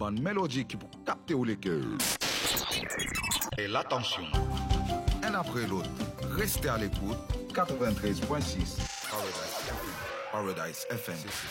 bande mélodie qui pour capter ou les cœurs. Et l'attention. Un après l'autre, restez à l'écoute. 93.6 Paradise FM.